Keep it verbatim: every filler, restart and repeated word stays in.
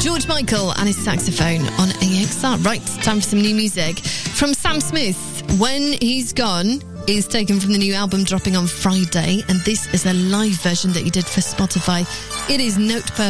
George Michael and his saxophone on A X R. Right, time for some new music from Sam Smith. When He's Gone is taken from the new album dropping on Friday, and this is a live version that he did for Spotify. It is note perfect.